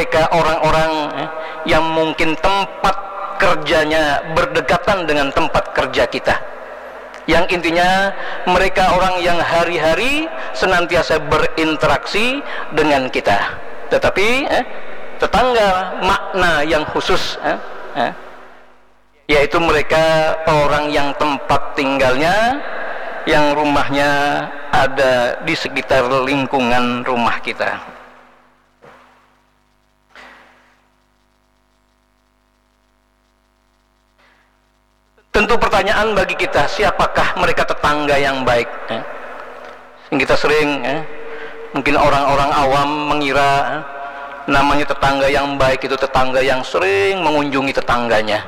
mereka orang-orang yang mungkin tempat kerjanya berdekatan dengan tempat kerja kita, yang intinya mereka orang yang hari-hari senantiasa berinteraksi dengan kita, tetapi tetangga makna yang khusus, yaitu mereka orang yang tempat tinggalnya, yang rumahnya ada di sekitar lingkungan rumah kita. Tentu pertanyaan bagi kita, siapakah mereka tetangga yang baik? Kita sering, mungkin orang-orang awam mengira namanya tetangga yang baik itu tetangga yang sering mengunjungi tetangganya.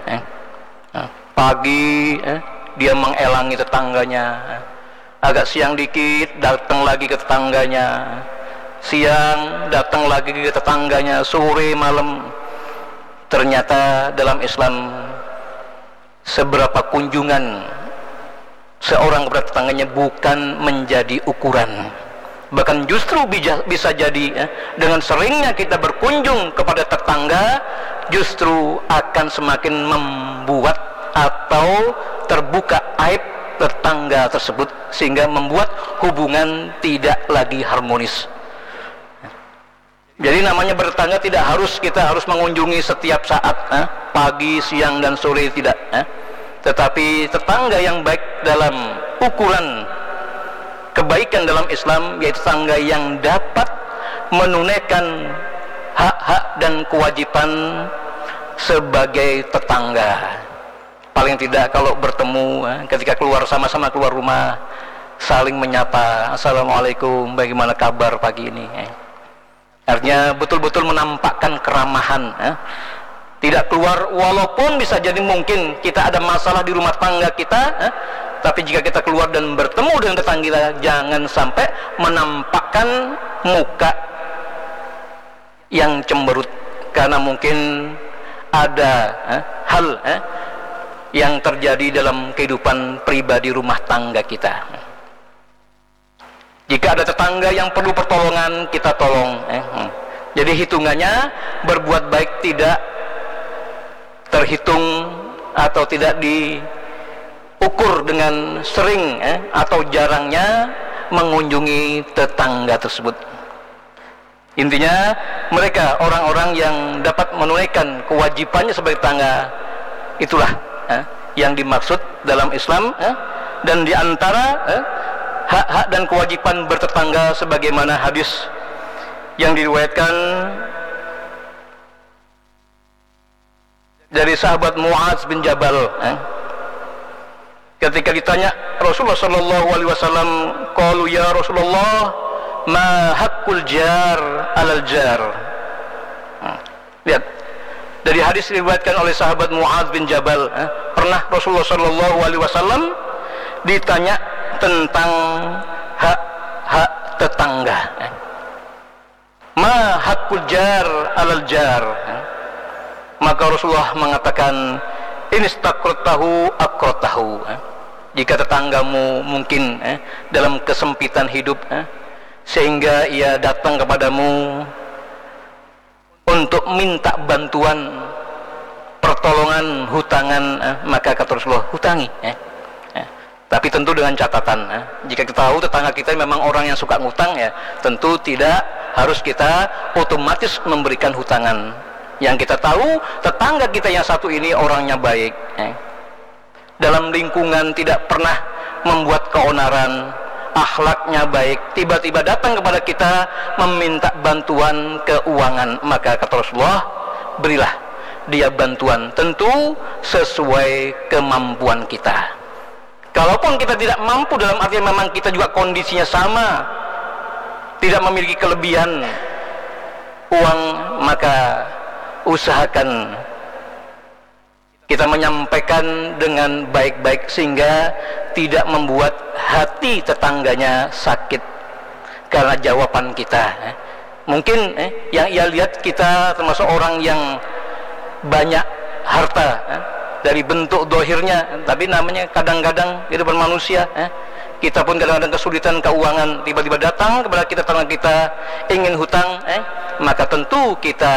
Pagi dia mengelangi tetangganya, agak siang dikit datang lagi ke tetangganya, siang datang lagi ke tetangganya, sore malam. Ternyata dalam Islam, seberapa kunjungan seorang kepada tetangganya bukan menjadi ukuran. Bahkan justru bisa jadi dengan seringnya kita berkunjung kepada tetangga, justru akan semakin membuat atau terbuka aib tetangga tersebut, sehingga membuat hubungan tidak lagi harmonis. Jadi namanya bertetangga tidak harus kita harus mengunjungi setiap saat, pagi, siang, dan sore, tidak. Tetapi tetangga yang baik dalam ukuran kebaikan dalam Islam, yaitu tetangga yang dapat menunaikan hak-hak dan kewajiban sebagai tetangga. Paling tidak kalau bertemu, ketika keluar sama-sama keluar rumah, saling menyapa, assalamualaikum, bagaimana kabar pagi ini. Artinya betul-betul menampakkan keramahan. Tidak keluar, walaupun bisa jadi mungkin kita ada masalah di rumah tangga kita, tapi jika kita keluar dan bertemu dengan tetangga kita, jangan sampai menampakkan muka yang cemberut, karena mungkin ada hal yang terjadi dalam kehidupan pribadi rumah tangga kita. Jika ada tetangga yang perlu pertolongan, kita tolong. Jadi hitungannya berbuat baik tidak terhitung atau tidak diukur dengan sering atau jarangnya mengunjungi tetangga tersebut. Intinya mereka orang-orang yang dapat menunaikan kewajibannya sebagai tetangga, itulah yang dimaksud dalam Islam. Dan diantara hak-hak dan kewajiban bertetangga, sebagaimana hadis yang diriwayatkan dari sahabat Mu'adz bin Jabal, ketika ditanya Rasulullah sallallahu alaihi wasallam, qalu ya Rasulullah, ma haqqul jar 'alal jar. Lihat, dari hadis diriwayatkan oleh sahabat Mu'adz bin Jabal, pernah Rasulullah sallallahu alaihi wasallam ditanya tentang hak-hak tetangga. Ma haqqul jar 'alal jar. Maka Rasulullah mengatakan, inistaqratahu aqratahu. Jika tetanggamu mungkin dalam kesempitan hidup, sehingga ia datang kepadamu untuk minta bantuan, pertolongan, hutangan, maka kata Rasulullah, hutangi. Tapi tentu dengan catatan, jika kita tahu tetangga kita memang orang yang suka ngutang, tentu tidak harus kita otomatis memberikan hutangan. Yang kita tahu tetangga kita yang satu ini orangnya baik, dalam lingkungan tidak pernah membuat keonaran, akhlaknya baik, tiba-tiba datang kepada kita meminta bantuan keuangan, maka kata Rasulullah, berilah dia bantuan, tentu sesuai kemampuan kita. Kalaupun kita tidak mampu, dalam arti memang kita juga kondisinya sama, tidak memiliki kelebihan uang, maka usahakan kita menyampaikan dengan baik-baik, sehingga tidak membuat hati tetangganya sakit karena jawaban kita. Mungkin yang ia lihat kita termasuk orang yang banyak harta dari bentuk dohirnya, tapi namanya kadang-kadang kehidupan manusia, kita pun kadang-kadang kesulitan keuangan, tiba-tiba datang kepada kita tetangga kita ingin hutang, maka tentu kita